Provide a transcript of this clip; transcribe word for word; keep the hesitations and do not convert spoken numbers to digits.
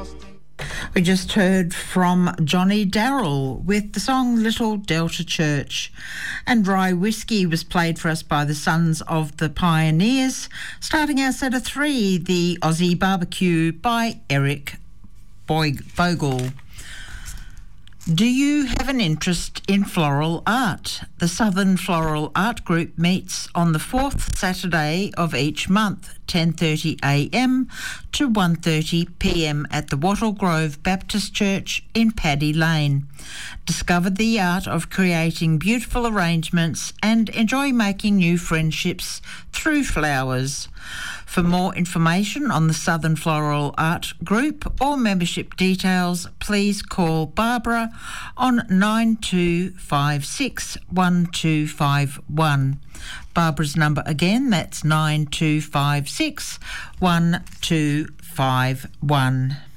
We just heard from Johnny Darrell with the song Little Delta Church, and Rye Whiskey was played for us by the Sons of the Pioneers. Starting our set of three, the Aussie Barbecue by Eric Bogle. Do you have an interest in floral art? The Southern Floral Art Group meets on the fourth Saturday of each month, ten thirty a m to one thirty p m at the Wattle Grove Baptist Church in Paddy Lane. Discover the art of creating beautiful arrangements and enjoy making new friendships through flowers. For more information on the Southern Floral Art Group or membership details, please call Barbara on nine two five six, one two five one. Barbara's number again, that's nine two five six, one two five one.